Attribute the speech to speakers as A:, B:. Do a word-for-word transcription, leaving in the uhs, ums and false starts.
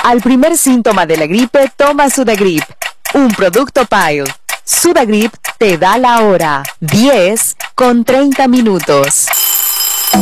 A: Al primer síntoma de la gripe, toma Sudagrip, un producto Pile. Sudagrip te da la hora, diez con treinta minutos.